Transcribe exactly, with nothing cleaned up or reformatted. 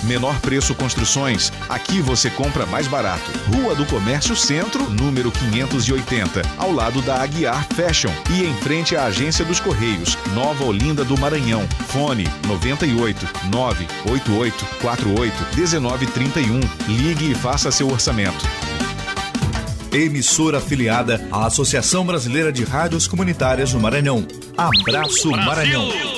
Menor Preço Construções. Aqui você compra mais barato. Rua do Comércio Centro, número quinhentos e oitenta, ao lado da Aguiar Fashion e em frente à Agência dos Correios, Nova Olinda do Maranhão. Fone noventa e oito, nove oito oito quatro oito, um nove três um. Ligue e faça seu orçamento. Emissora afiliada à Associação Brasileira de Rádios Comunitárias do Maranhão. Abraço, Maranhão.